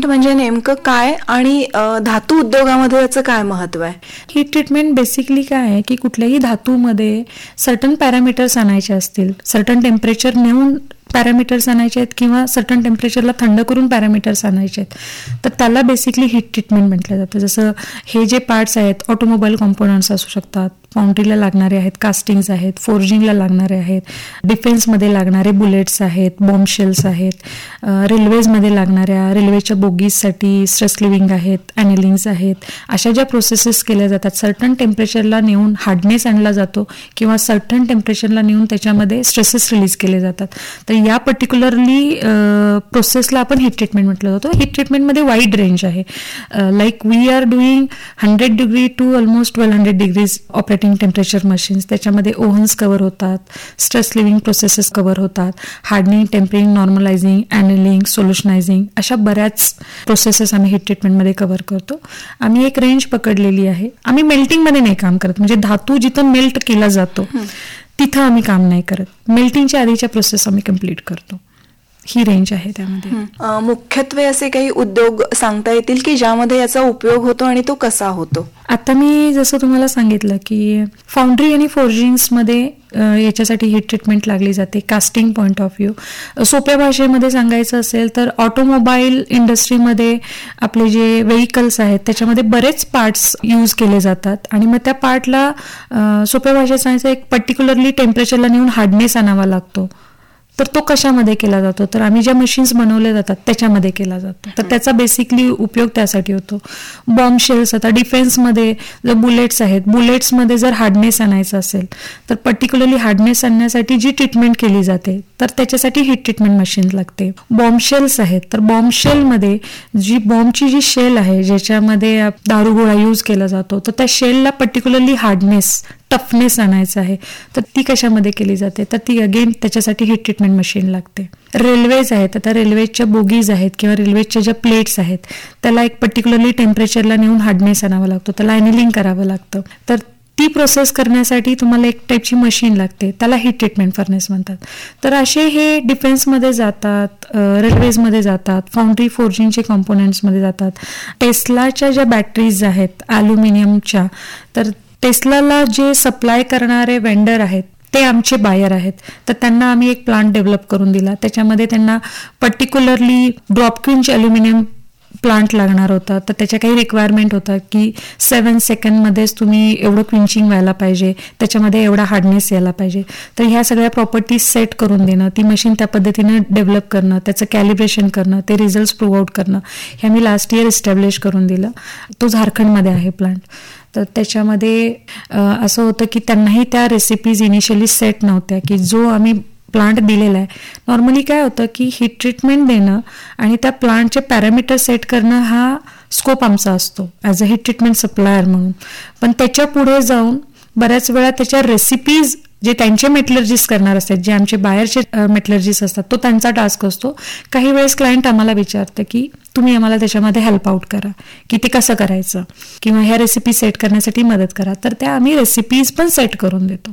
म्हणजे नेमकं काय आणि धातू उद्योगामध्ये याचं काय महत्व आहे? हीट ट्रीटमेंट बेसिकली काय आहे की कुठल्याही धातूमध्ये सर्टन पॅरामीटर्स आणायचे असतील, सर्टन टेम्परेचर नेऊन पॅरामीटर्स आणायचे आहेत किंवा सर्टन टेम्परेचरला थंड करून पॅरामीटर्स आणायचे आहेत, तर त्याला बेसिकली हीट ट्रीटमेंट म्हटलं जातं. जसं हे जे पार्ट्स आहेत ऑटोमोबाईल कॉम्पोनंट्स असू शकतात, फाउंड्रीला लागणारे आहेत, कास्टिंग्स आहेत, फोर्जिंगला लागणारे आहेत, डिफेन्समध्ये लागणारे बुलेट्स आहेत, बॉम्ब शेल्स आहेत, रेल्वेजमध्ये लागणाऱ्या रेल्वेच्या बोगीजसाठी स्ट्रेस लिव्हिंग आहेत, ॲनेलिंग्स आहेत. अशा ज्या प्रोसेसेस केल्या जातात सर्टन टेम्परेचरला नेऊन हार्डनेस आणला जातो किंवा सर्टन टेम्परेचरला नेऊन त्याच्यामध्ये स्ट्रेसेस रिलीज केले जातात. तर या पर्टिक्युलरली प्रोसेसला आपण हीट ट्रीटमेंट म्हटलं जातं. हीट ट्रीटमेंटमध्ये वाईड रेंज आहे. Like we R doing 100 degree to almost 1200 degrees operating temperature machines. त्याच्यामध्ये ओव्हन्स कव्हर होतात, स्ट्रेस लिव्हिंग प्रोसेसेस कव्हर होतात, हार्डनिंग, टेम्परिंग, नॉर्मलायझिंग, ॲनेलिंग, सोल्युशनायझिंग अशा बऱ्याच प्रोसेसेस आम्ही हीट ट्रीटमेंटमध्ये कव्हर करतो. आम्ही एक रेंज पकडलेली आहे. आम्ही मेल्टिंगमध्ये नाही काम करत, म्हणजे धातू जिथं मेल्ट केला जातो तिथं आम्ही काम नाही करत. मेल्टिंगच्या आधीच्या प्रोसेस आम्ही कम्प्लीट करतो. ही रेंज आहे त्यामध्ये. मुख्यत्वे असे काही उद्योग सांगता येतील की ज्यामध्ये याचा उपयोग होतो आणि तो कसा होतो? आता मी जसं तुम्हाला सांगितलं की फाउंड्री आणि फोर्जिंग्समध्ये याच्यासाठी हीट ट्रीटमेंट लागली जाते. कास्टिंग पॉईंट ऑफ व्ह्यू सोप्या भाषेमध्ये सांगायचं असेल तर ऑटोमोबाईल इंडस्ट्रीमध्ये आपले जे व्हेइकल्स आहेत त्याच्यामध्ये बरेच पार्ट्स यूज केले जातात आणि मग त्या पार्टला सोप्या भाषेत सांगायचं एक पर्टिक्युलरली टेम्परेचरला नेऊन हार्डनेस आणावा लागतो. तर तो कशामध्ये केला जातो? तर आम्ही ज्या मशीन्स बनवल्या जातात त्याच्यामध्ये केला जातो. तर त्याचा बेसिकली उपयोग त्यासाठी होतो. बॉम्ब शेल्स, आता डिफेन्समध्ये जर बुलेट्स आहेत, बुलेट्समध्ये जर हार्डनेस आणायचं असेल तर पर्टिक्युलरली हार्डनेस आणण्यासाठी जी ट्रीटमेंट केली जाते तर त्याच्यासाठी हीट ट्रीटमेंट मशीन लागते. बॉम्ब शेल्स आहेत, तर बॉम्ब शेलमध्ये जी बॉम्बची जी शेल आहे ज्याच्यामध्ये दारुगोळा यूज केला जातो तर त्या शेलला पर्टिक्युलरली हार्डनेस, टफनेस आणायचं आहे तर ती कशामध्ये केली जाते? तर ती अगेन त्याच्यासाठी हीट ट्रीटमेंट मशीन लागते. रेल्वेज आहेत, आता रेल्वेच्या बोगीज आहेत किंवा रेल्वेच्या ज्या प्लेट्स आहेत त्याला एक पर्टिक्युलरली टेम्परेचरला नेऊन हार्डनेस आणावा लागतो, त्याला ॲनेलिंग करावं लागतं. तर ती प्रोसेस करण्यासाठी तुम्हाला एक टाईपची मशीन लागते, त्याला हीट ट्रीटमेंट फर्नेस म्हणतात. तर असे हे डिफेन्समध्ये जातात, रेल्वेजमध्ये जातात, फाउंड्री फोर्जिंगचे कॉम्पोनंट्समध्ये जातात. टेस्लाच्या ज्या बॅटरीज आहेत ॲल्युमिनियमच्या, तर टेस्लाला जे सप्लाय करणारे वेंडर आहेत ते आमचे बायर आहेत. तर त्यांना आम्ही एक प्लांट डेव्हलप करून दिला. त्याच्यामध्ये त्यांना पर्टिक्युलरली ड्रॉप क्विंच ॲल्युमिनियम प्लांट लागणार होता. तर त्याच्या काही रिक्वायरमेंट होता की 7 सेकंडमध्येच तुम्ही एवढं क्विंचिंग व्हायला पाहिजे, त्याच्यामध्ये एवढा हार्डनेस यायला पाहिजे. तर ह्या सगळ्या प्रॉपर्टीज सेट करून देणं, ती मशीन त्या पद्धतीने डेव्हलप करणं, त्याचं कॅलिब्रेशन करणं, ते रिझल्ट प्रूव्ह आउट करणं, हे आम्ही लास्ट इयर इस्टॅब्लिश करून दिलं. तो झारखंडमध्ये आहे प्लांट. तर त्याच्यामध्ये असं होतं की त्यांनाही त्या रेसिपीज इनिशियली सेट नव्हत्या की जो आम्ही प्लांट दिलेला आहे. नॉर्मली काय होतं की हीट ट्रीटमेंट देणं आणि त्या प्लांटचे पॅरामीटर सेट करणं हा स्कोप आमचा असतो as a heat treatment supplier म्हणून. पण त्याच्या पुढे जाऊन बऱ्याच वेळा त्याच्या रेसिपीज जे त्यांचे मेटलर्जिस्ट करणार असतात, जे आमचे बाहेरचे मेटलर्जिस्ट असतात, तो त्यांचा टास्क असतो. काही वेळेस क्लायंट आम्हाला विचारतं की तुम्ही आम्हाला त्याच्यामध्ये हेल्प आउट करा की ते कसं करायचं किंवा ह्या रेसिपी सेट करण्यासाठी मदत करा. तर त्या आम्ही रेसिपीज पण सेट करून देतो.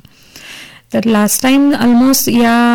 तर लास्ट टाइम ऑलमोस्ट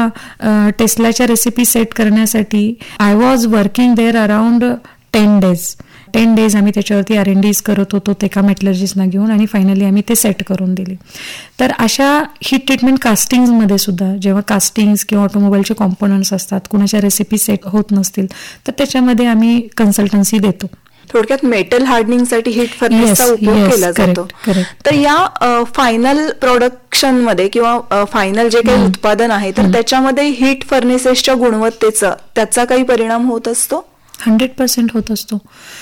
या टेस्लाच्या रेसिपी सेट करण्यासाठी I was working there around 10 days आम्ही त्याच्यावरती R&Ds करत होतो एका मेटलर्जिस्टना घेऊन आणि फायनली आम्ही ते सेट करून दिले. तर अशा हीट ट्रीटमेंट कास्टिंग्समध्ये सुद्धा जेव्हा कास्टिंग्स किंवा ऑटोमोबाईलचे कॉम्पोनंट्स असतात, कुणाच्या रेसिपी सेट होत नसतील तर त्याच्यामध्ये आम्ही कन्सल्टन्सी देतो. थोडक्यात मेटल हार्डनिंगसाठी हीट फर्नेसचा उपयोग केला जातो. तर या फायनल प्रोडक्शन मध्ये किंवा फायनल जे काही उत्पादन आहे तर त्याच्यामध्ये हीट फर्नेसेसच्या गुणवत्तेचा त्याचा काही परिणाम होत असतो? 100% होत असतो.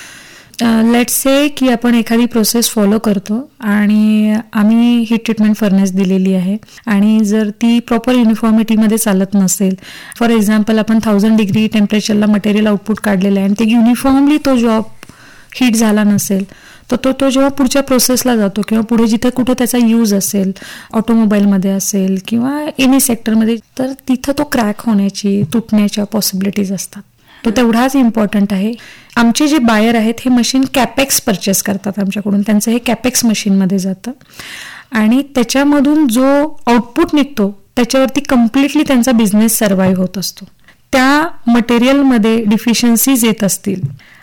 लेट्स से की आपण एखादी प्रोसेस फॉलो करतो आणि आम्ही हीट ट्रीटमेंट फर्नेस दिलेली आहे आणि जर ती प्रॉपर युनिफॉर्मिटीमध्ये चालत नसेल, फॉर एक्झाम्पल आपण 1000 डिग्री टेम्परेचरला मटेरियल आउटपुट काढलेलं आहे आणि ते युनिफॉर्मली तो जॉब हीट झाला नसेल तर तो जेव्हा पुढच्या प्रोसेसला जातो किंवा पुढे जिथे कुठे त्याचा यूज असेल, ऑटोमोबाईलमध्ये असेल किंवा एनी सेक्टरमध्ये, तर तिथं तो क्रॅक होण्याची, तुटण्याच्या पॉसिबिलिटीज असतात. तो तेवढाच इम्पॉर्टंट आहे. आमचे जे बायर आहेत हे मशीन कॅपेक्स परचेस करतात आमच्याकडून, त्यांचं हे कॅपेक्स मशीनमध्ये जातं आणि त्याच्यामधून जो आउटपुट निघतो त्याच्यावरती कम्प्लिटली त्यांचा बिझनेस सर्व्हाइव्ह होत असतो. त्या मटेरियलमध्ये डिफिशियन्सीज येत असतील